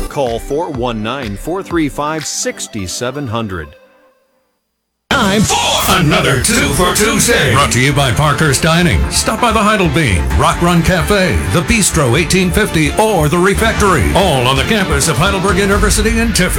call 419-435-6700. Time for another 2 for Tuesday. Brought to you by Parker's Dining. Stop by the Heidelbein, Rock Run Cafe, the Bistro 1850, or the Refectory. All on the campus of Heidelberg University in Tiffin.